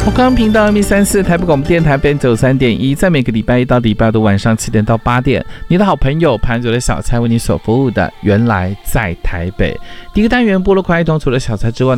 我刚刚频道 M34 台北广播电台 93.1，在每个礼拜一到礼拜五的晚上7点到8点，你的好朋友盘主的小菜为你所服务的，原来在台北。第一个单元部落快一通，除了小菜之外